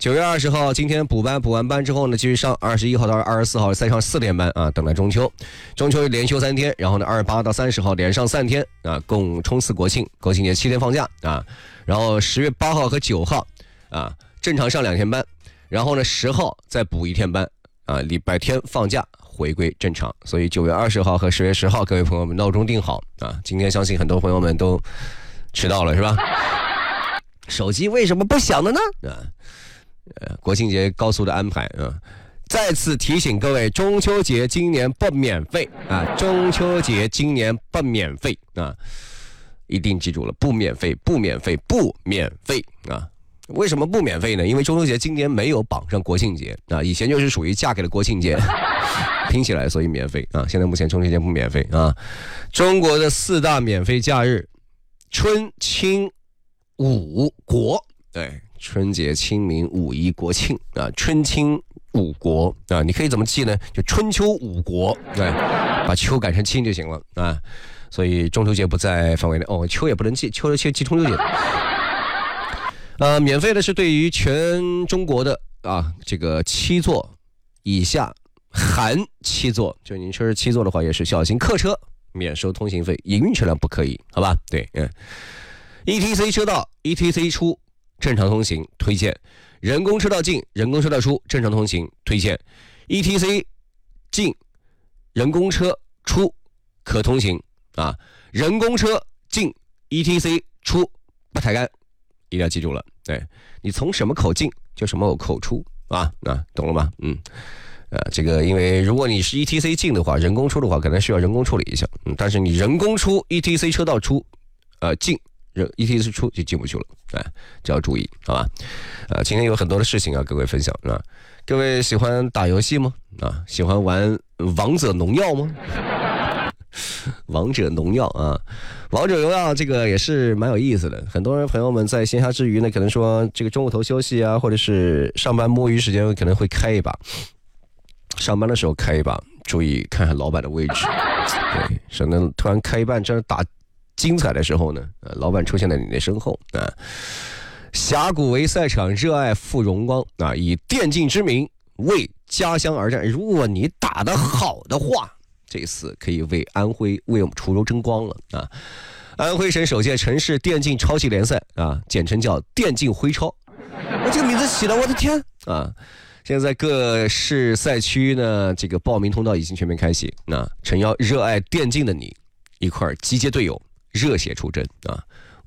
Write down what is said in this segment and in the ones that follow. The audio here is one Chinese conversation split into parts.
9月20号今天补完班之后呢，继续上21号到24号再上4天班啊，等待中秋连休3天，然后呢28到30号连上3天啊，共冲刺国庆节7天放假啊，然后10月8号和9号啊正常上2天班，然后呢10号再补1天班啊，礼拜天放假回归正常。所以9月20号和10月10号各位朋友们闹钟定好啊，今天相信很多朋友们都迟到了是吧？手机为什么不响的呢？国庆节高速的安排啊，再次提醒各位，中秋节今年不免费啊！中秋节今年不免费啊！一定记住了，不免费啊！为什么不免费呢？因为中秋节今年没有绑上国庆节啊，以前就是属于嫁给了国庆节，拼起来所以免费啊！现在目前中秋节不免费啊！中国的4大免费假日，春清5国，对，春节、清明、五一、国庆啊，春清5国啊，你可以怎么记呢？就春秋5国，对，把秋改成清就行了啊。所以中秋节不在范围内哦，秋也不能记，秋记中秋节。免费的是对于全中国的啊这个7座以下含7座，就您车是7座的话，也是小型客车免收通行费，营运车辆不可以，好吧？对，ETC 车道 ETC 出正常通行推荐，人工车道进人工车道出正常通行推荐， ETC 进人工车出可通行啊，人工车进 ETC 出不抬杆，一定要记住了。对，你从什么口进就什么口出啊，懂了吗？这个因为如果你是 ETC 进的话，人工出的话可能需要人工处理一下，但是你人工出 ETC 车道出进ETC 出就进不去了，就要注意，好吧？今天有很多的事情啊，各位分享啊。各位喜欢打游戏吗？喜欢玩王者荣耀吗？王者荣耀啊，王者荣耀这个也是蛮有意思的。很多人朋友们在闲暇之余呢，可能说这个中午头休息啊，或者是上班摸鱼时间，可能会开一把。上班的时候开一把，注意看看老板的位置，对，省得突然开一半，真的打精彩的时候呢，老板出现在你的身后啊。峡谷为赛场，热爱赴荣光啊，以电竞之名为家乡而战。如果你打得好的话，这次可以为安徽为我们滁州争光了啊！安徽省首届城市电竞超级联赛啊，简称叫电竞徽超。这个名字起的，我的天啊！现在各市赛区呢，这个报名通道已经全面开启。诚邀热爱电竞的你一块儿集结队友，热血出征啊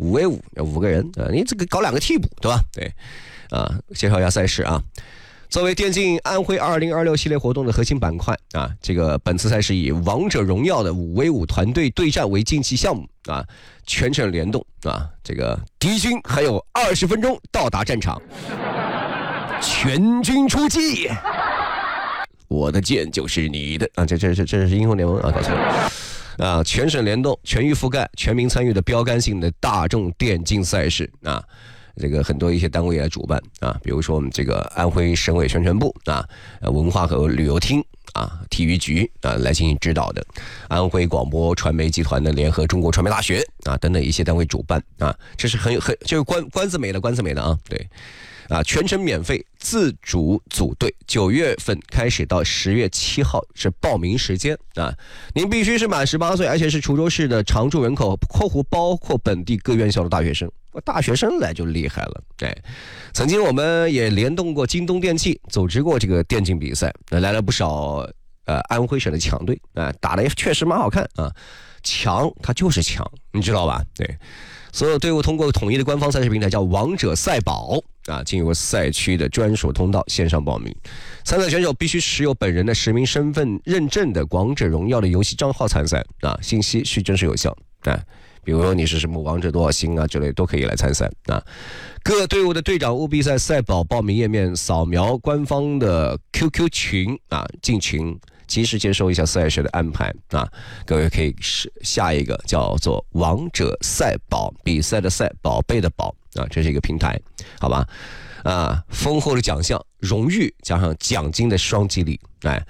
！5v5，5个人啊，你这个搞2个替补，对吧？对，介绍一下赛事啊。作为电竞安徽2026系列活动的核心板块啊，这个本次赛事以王者荣耀的5v5团队对战为竞技项目啊，全程联动啊，这个敌军还有20分钟到达战场，全军出击，我的剑就是你的啊！这是英雄联盟啊，搞错了啊！全省联动、全域覆盖、全民参与的标杆性的大众电竞赛事啊。这个很多一些单位来主办啊，比如说我们这个安徽省委宣传部啊，文化和旅游厅啊，体育局啊来进行指导的，安徽广播传媒集团的联合中国传媒大学啊等等一些单位主办啊，这是很就是关子美的啊，对。全程免费，自主组队，9月份开始到10月7号是报名时间啊！您必须是满18岁，而且是滁州市的常住人口（括弧包括本地各院校的大学生）。大学生来就厉害了，曾经我们也联动过京东电器，组织过这个电竞比赛，来了不少安徽省的强队打得也确实蛮好看啊！强，它就是强，你知道吧？对。所有队伍通过统一的官方赛事平台叫王者赛宝啊，进入赛区的专属通道线上报名。参赛选手必须持有本人的实名身份认证的王者荣耀的游戏账号参赛啊，信息需真实有效啊。比如说你是什么王者多少星啊之类都可以来参赛啊。各队伍的队长务必在赛宝报名页面扫描官方的 QQ 群啊，进群。及时接收一下赛事的安排啊！各位可以下一个叫做“王者赛宝”，比赛的赛，宝贝的宝啊，这是一个平台，好吧？丰厚的奖项、荣誉加上奖金的双激励，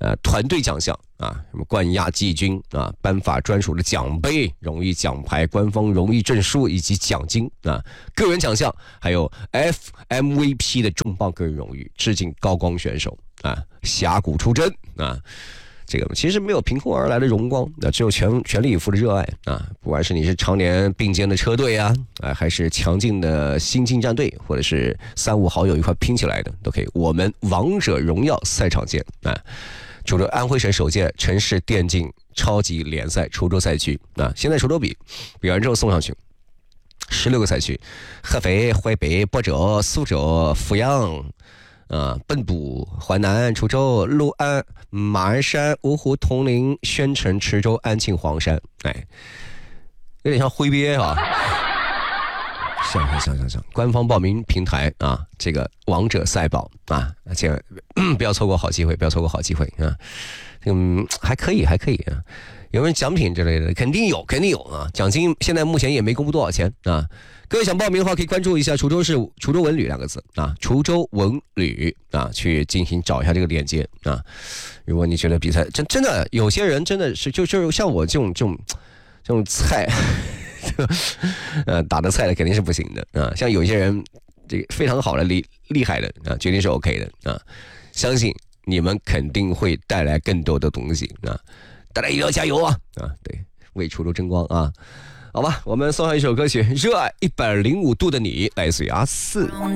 团队奖项啊，什么冠亚季军啊，颁发专属的奖杯、荣誉奖牌、官方荣誉证书以及奖金啊，个人奖项还有 FMVP 的重磅个人荣誉，致敬高光选手啊，侠骨出征啊。这个其实没有凭空而来的荣光，那只有全力以赴的热爱啊！不管是你是常年并肩的车队啊，还是强劲的新进战队，或者是3-5好友一块拼起来的，都可以。我们王者荣耀赛场见啊！滁州安徽省首届城市电竞超级联赛滁州赛区啊，现在滁州比完之后送上去。16个赛区，合肥、淮北、亳州、苏州、阜阳。蚌埠、淮南、滁州、六安、马鞍山、芜湖、铜陵、宣城、池州、安庆、黄山，哎，有点像挥别啊。像，官方报名平台啊，这个王者赛宝啊，这个不要错过好机会，啊。还可以啊。有没有奖品之类的？肯定有啊！奖金现在目前也没公布多少钱啊。各位想报名的话，可以关注一下滁州文旅2个字啊，滁州文旅啊，去进行找一下这个链接啊。如果你觉得比赛真的有些人真的是就是像我这种菜，打的菜的肯定是不行的啊。像有些人这个非常好的厉害的啊，绝对是 OK 的啊。相信你们肯定会带来更多的东西啊。大家一定要加油啊！对，为滁州争光啊！好吧，我们送上一首歌曲《热爱105度的你》，来自于阿四。